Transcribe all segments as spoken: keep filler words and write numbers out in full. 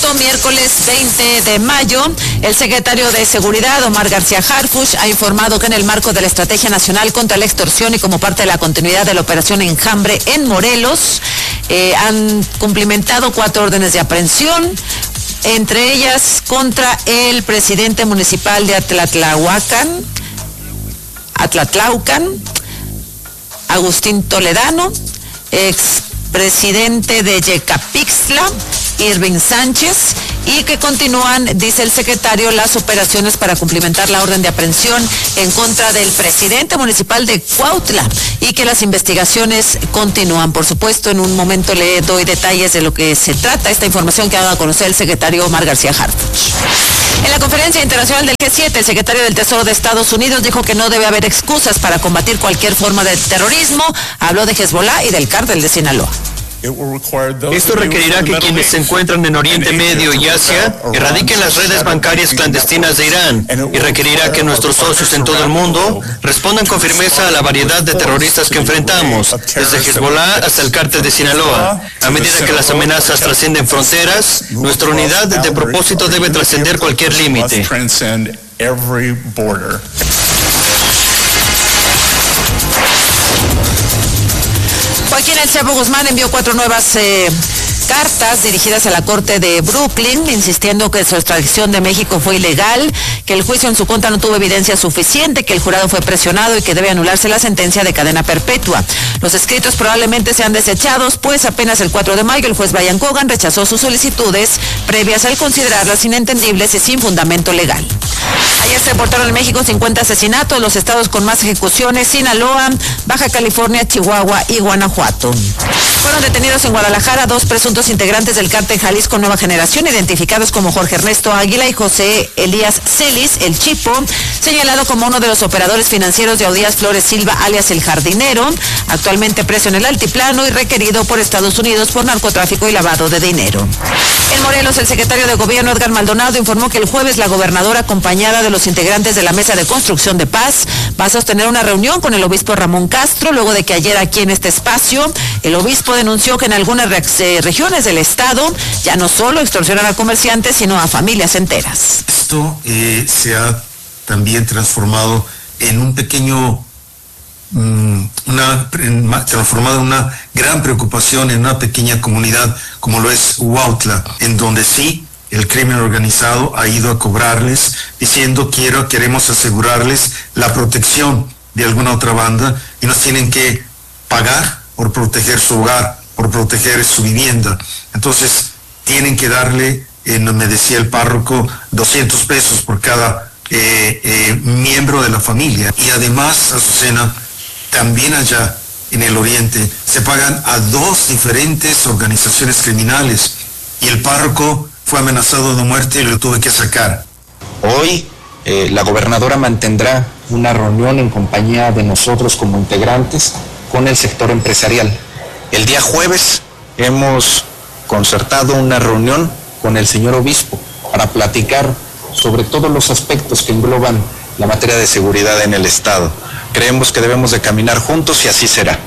esto, miércoles veinte de mayo, el secretario de Seguridad, Omar García Harfuch, ha informado que en el marco de la Estrategia Nacional contra la Extorsión y como parte de la continuidad de la Operación Enjambre en Morelos, eh, han cumplimentado cuatro órdenes de aprehensión, entre ellas contra el presidente municipal de Atlatlahuacan, Atlatlaucan, Agustín Toledano, expresidente de Yecapixtla, Irving Sánchez, y que continúan, dice el secretario, las operaciones para cumplimentar la orden de aprehensión en contra del presidente municipal de Cuautla y que las investigaciones continúan. Por supuesto, en un momento le doy detalles de lo que se trata, esta información que ha dado a conocer el secretario Omar García Harfuch. En la conferencia internacional del G siete, el secretario del Tesoro de Estados Unidos dijo que no debe haber excusas para combatir cualquier forma de terrorismo. Habló de Hezbollah y del cártel de Sinaloa. Esto requerirá que quienes se encuentran en Oriente Medio y Asia erradiquen las redes bancarias clandestinas de Irán y requerirá que nuestros socios en todo el mundo respondan con firmeza a la variedad de terroristas que enfrentamos, desde Hezbollah hasta el cártel de Sinaloa. A medida que las amenazas trascienden fronteras, nuestra unidad de propósito debe trascender cualquier límite. Joaquín El Chapo Guzmán envió cuatro nuevas eh, cartas dirigidas a la Corte de Brooklyn, insistiendo que su extradición de México fue ilegal, que el juicio en su contra no tuvo evidencia suficiente, que el jurado fue presionado y que debe anularse la sentencia de cadena perpetua. Los escritos probablemente sean desechados, pues apenas el cuatro de mayo el juez Brian Cogan rechazó sus solicitudes previas al considerarlas inentendibles y sin fundamento legal. Ayer se reportaron en México cincuenta asesinatos, los estados con más ejecuciones: Sinaloa, Baja California, Chihuahua y Guanajuato. Fueron detenidos en Guadalajara dos presuntos integrantes del cártel Jalisco Nueva Generación, identificados como Jorge Ernesto Águila y José Elías Celis, el Chipo, señalado como uno de los operadores financieros de Audías Flores Silva, alias El Jardinero, actualmente preso en el Altiplano y requerido por Estados Unidos por narcotráfico y lavado de dinero. En Morelos, el secretario de Gobierno, Edgar Maldonado, informó que el jueves la gobernadora, acompañada de los integrantes de la Mesa de Construcción de Paz, va a sostener una reunión con el obispo Ramón Castro, luego de que ayer aquí en este espacio el obispo denunció que en algunas re- regiones del estado ya no solo extorsionan a comerciantes, sino a familias enteras. Esto eh, se ha también transformado en un pequeño, um, una, transformado en una gran preocupación en una pequeña comunidad como lo es Huautla, en donde sí el crimen organizado ha ido a cobrarles, diciendo quiero, queremos asegurarles la protección de alguna otra banda y nos tienen que pagar por proteger su hogar, por proteger su vivienda. Entonces tienen que darle, eh, me decía el párroco, doscientos pesos por cada eh, eh, miembro de la familia. Y además, Azucena, también allá en el oriente se pagan a dos diferentes organizaciones criminales y el párroco fue amenazado de muerte y lo tuve que sacar. Hoy eh, la gobernadora mantendrá una reunión en compañía de nosotros como integrantes con el sector empresarial. El día jueves hemos concertado una reunión con el señor obispo para platicar sobre todos los aspectos que engloban la materia de seguridad en el estado. Creemos que debemos de caminar juntos y así será.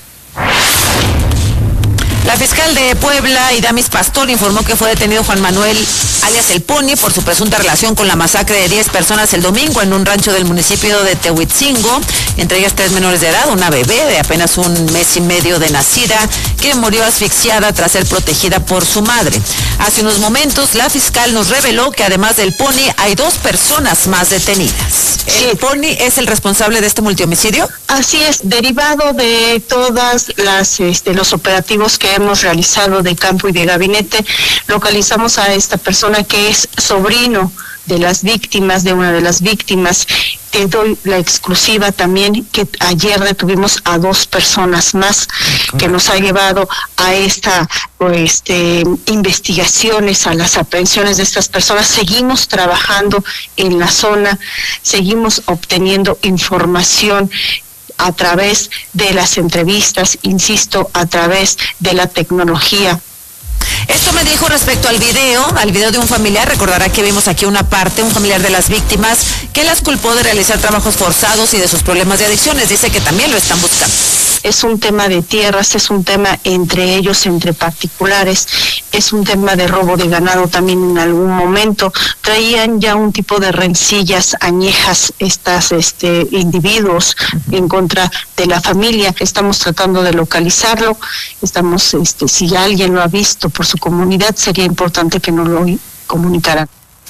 La fiscal de Puebla, Idamis Pastor, informó que fue detenido Juan Manuel, alias El Pony, por su presunta relación con la masacre de diez personas el domingo en un rancho del municipio de Tehuitzingo, entre ellas tres menores de edad, una bebé de apenas un mes y medio de nacida, que murió asfixiada tras ser protegida por su madre. Hace unos momentos, la fiscal nos reveló que además del Pony, hay dos personas más detenidas. Sí. ¿El Pony es el responsable de este multihomicidio? Así es, derivado de todas las este, los operativos que hemos realizado de campo y de gabinete, localizamos a esta persona que es sobrino de las víctimas, de una de las víctimas. Te doy la exclusiva también que ayer detuvimos a dos personas más, que nos ha llevado a esta este, investigaciones, a las aprehensiones de estas personas. Seguimos trabajando en la zona, seguimos obteniendo información a través de las entrevistas, insisto, a través de la tecnología. Esto me dijo respecto al video, al video de un familiar. Recordará que vimos aquí una parte, un familiar de las víctimas, que las culpó de realizar trabajos forzados y de sus problemas de adicciones. Dice que también lo están buscando. Es un tema de tierras, es un tema entre ellos, entre particulares, es un tema de robo de ganado también en algún momento. Traían ya un tipo de rencillas añejas estas este individuos en contra de la familia. Estamos tratando de localizarlo, estamos este si alguien lo ha visto por su comunidad, sería importante que nos lo comunicaran.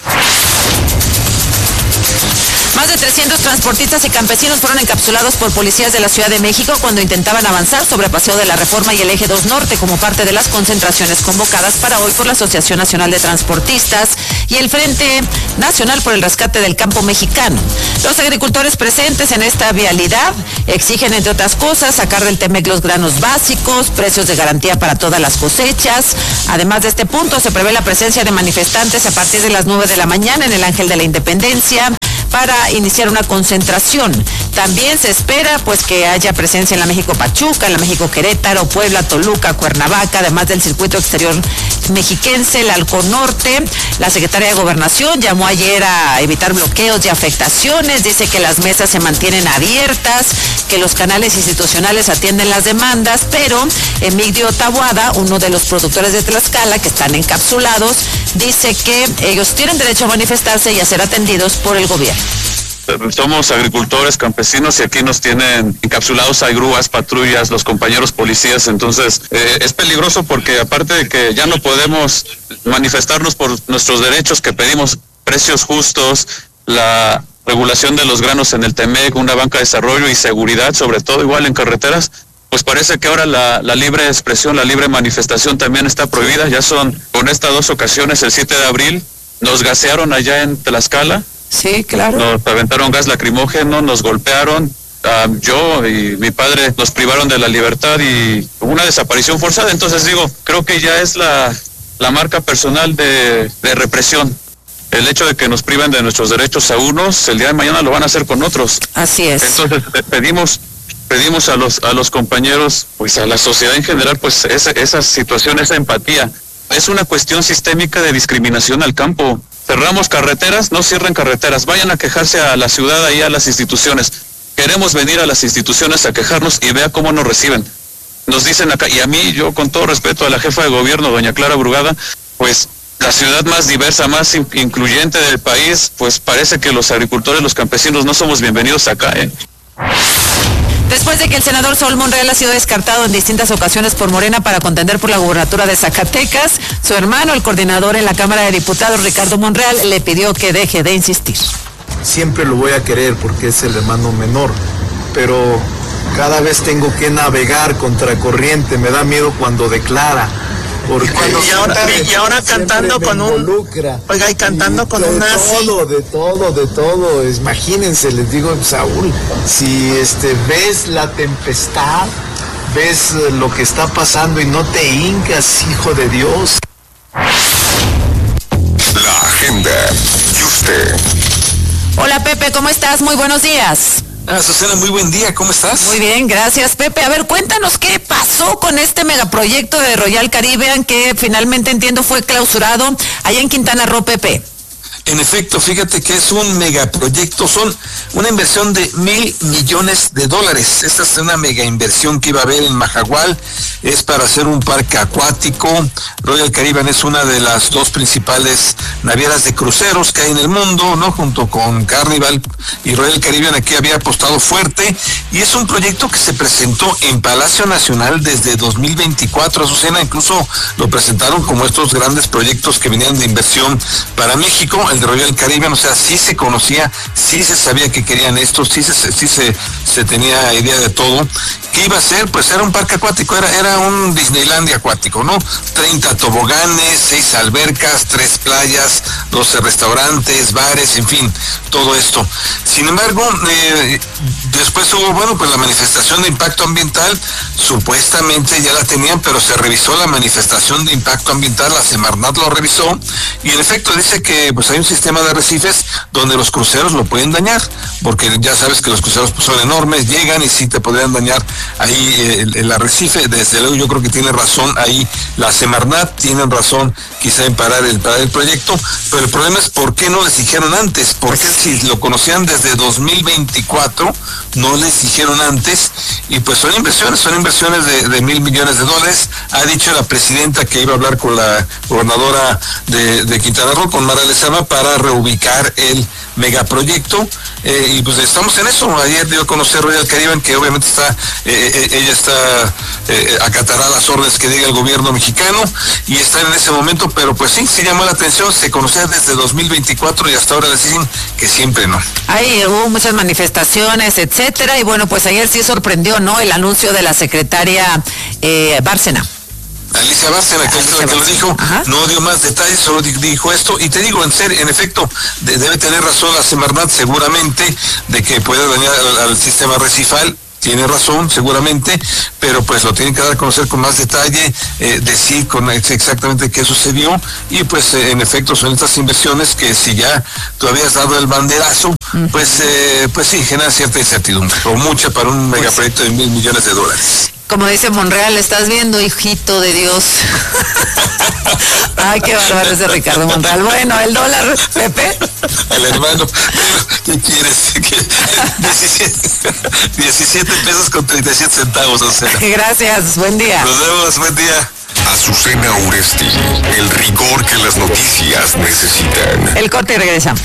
Más de trescientos transportistas y campesinos fueron encapsulados por policías de la Ciudad de México cuando intentaban avanzar sobre Paseo de la Reforma y el Eje dos Norte como parte de las concentraciones convocadas para hoy por la Asociación Nacional de Transportistas y el Frente Nacional por el Rescate del Campo Mexicano. Los agricultores presentes en esta vialidad exigen, entre otras cosas, sacar del Temec los granos básicos, precios de garantía para todas las cosechas. Además de este punto, se prevé la presencia de manifestantes a partir de las nueve de la mañana en el Ángel de la Independencia para iniciar una concentración. También se espera pues que haya presencia en la México Pachuca, en la México Querétaro, Puebla, Toluca, Cuernavaca, además del circuito exterior mexiquense, el Halcón Norte. La secretaria de Gobernación llamó ayer a evitar bloqueos y afectaciones, dice que las mesas se mantienen abiertas, que los canales institucionales atienden las demandas, pero Emilio Taboada, uno de los productores de Tlaxcala que están encapsulados, dice que ellos tienen derecho a manifestarse y a ser atendidos por el gobierno. Somos agricultores, campesinos y aquí nos tienen encapsulados, hay grúas, patrullas, los compañeros policías, entonces eh, es peligroso porque aparte de que ya no podemos manifestarnos por nuestros derechos que pedimos, precios justos, la regulación de los granos en el Temec, una banca de desarrollo y seguridad, sobre todo igual en carreteras, pues parece que ahora la, la libre expresión, la libre manifestación también está prohibida. Ya son con estas dos ocasiones, el siete de abril, nos gasearon allá en Tlaxcala. Sí, claro. Nos aventaron gas lacrimógeno, nos golpearon, uh, yo y mi padre nos privaron de la libertad y una desaparición forzada. Entonces digo, creo que ya es la, la marca personal de, de represión. El hecho de que nos priven de nuestros derechos a unos, el día de mañana lo van a hacer con otros. Así es. Entonces pedimos pedimos a los a los compañeros, pues a la sociedad en general, pues esa, esa situación, esa empatía. Es una cuestión sistémica de discriminación al campo. Cerramos carreteras, no cierren carreteras, vayan a quejarse a la ciudad, ahí a las instituciones. Queremos venir a las instituciones a quejarnos y vea cómo nos reciben. Nos dicen acá, y a mí, yo con todo respeto a la jefa de gobierno, doña Clara Brugada, pues la ciudad más diversa, más in- incluyente del país, pues parece que los agricultores, los campesinos no somos bienvenidos acá, ¿eh? Después de que el senador Saúl Monreal ha sido descartado en distintas ocasiones por Morena para contender por la gubernatura de Zacatecas, su hermano, el coordinador en la Cámara de Diputados, Ricardo Monreal, le pidió que deje de insistir. Siempre lo voy a querer porque es el hermano menor, pero cada vez tengo que navegar contra corriente, me da miedo cuando declara. Porque y ahora, y ahora cantando con un oiga y cantando y con un nazi. De todo, de todo, de todo. Imagínense, les digo, Saúl, si este ves la tempestad, ves lo que está pasando y no te hincas, hijo de Dios. La agenda y usted. Hola Pepe, ¿cómo estás? Muy buenos días. Ah, Susana, muy buen día, ¿cómo estás? Muy bien, gracias Pepe. A ver, cuéntanos qué pasó con este megaproyecto de Royal Caribbean que finalmente entiendo fue clausurado allá en Quintana Roo, Pepe. En efecto, fíjate que es un megaproyecto, son una inversión de mil millones de dólares. Esta es una mega inversión que iba a haber en Majagual, es para hacer un parque acuático. Royal Caribbean es una de las dos principales navieras de cruceros que hay en el mundo, ¿no? Junto con Carnival y Royal Caribbean aquí había apostado fuerte y es un proyecto que se presentó en Palacio Nacional desde dos mil veinticuatro, Azucena, incluso lo presentaron como estos grandes proyectos que venían de inversión para México. El de Royal Caribbean, o sea, sí se conocía, sí se sabía que querían esto, sí se, sí se, se tenía idea de todo. ¿Qué iba a ser? Pues era un parque acuático, era, era un Disneylandia acuático, ¿no? treinta toboganes, seis albercas, tres playas, doce restaurantes, bares, en fin, todo esto. Sin embargo, eh, después hubo, bueno, pues la manifestación de impacto ambiental, supuestamente ya la tenían, pero se revisó la manifestación de impacto ambiental, la Semarnat lo revisó, y en efecto dice que pues hay un sistema de arrecifes donde los cruceros lo pueden dañar, porque ya sabes que los cruceros pues, son enormes, llegan y sí te podrían dañar ahí el, el arrecife. Desde luego yo creo que tiene razón ahí la Semarnat, tienen razón quizá en parar el, parar el proyecto, pero el problema es por qué no les dijeron antes, porque si lo conocían desde dos mil veinticuatro, no les dijeron antes, y pues son inversiones, son inversiones de, de mil millones de dólares. Ha dicho la presidenta que iba a hablar con la gobernadora de, de Quintana Roo, con Mara Lezama, para reubicar el megaproyecto, eh, y pues estamos en eso. Ayer dio a conocer Royal Caribbean que obviamente está, eh, eh, ella está, eh, acatará las órdenes que diga el gobierno mexicano, y está en ese momento, pero pues sí, sí llamó la atención, se conocía desde dos mil veinticuatro y hasta ahora les dicen que siempre no. Ahí hubo muchas manifestaciones, etcétera, y bueno, pues ayer sí sorprendió, ¿no?, el anuncio de la secretaria eh, Bárcena. Alicia Bárcena, que es la que lo dijo. Ajá. No dio más detalles, solo dijo esto, y te digo, en serio, en efecto, de, debe tener razón la Semarnat seguramente, de que puede dañar al, al sistema recifal. Tiene razón, seguramente, pero pues lo tienen que dar a conocer con más detalle, eh, decir con exactamente qué sucedió, y pues eh, en efecto son estas inversiones que si ya tú habías dado el banderazo, pues eh, pues sí, genera cierta incertidumbre, o mucha para un pues megaproyecto de mil millones de dólares. Como dice Monreal, estás viendo, hijito de Dios. Ay, qué bárbaro ese Ricardo Monreal. Bueno, el dólar, Pepe. El hermano, ¿qué quieres? diecisiete pesos con treinta y siete centavos, Azucena. Gracias, buen día. Nos vemos, buen día. Azucena Uresti, el rigor que las noticias necesitan. El corte y regresamos.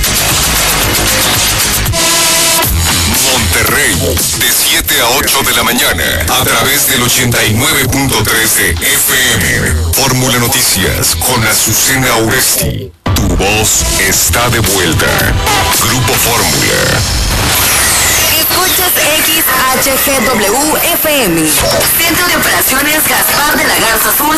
Monterrey, de siete a ocho de la mañana, a través del ochenta y nueve punto tres de F M. Fórmula Noticias con Azucena Uresti. Tu voz está de vuelta. Grupo Fórmula. Escuchas X H G W F M. Centro de Operaciones Gaspar de la Garza Azul.